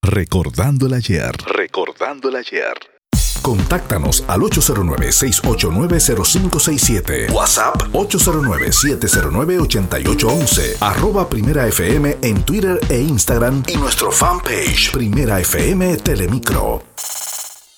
Recordando el ayer. Contáctanos al 809-689-0567. WhatsApp 809-709-8811. @Primera FM en Twitter e Instagram y nuestro fanpage Primera FM Telemicro.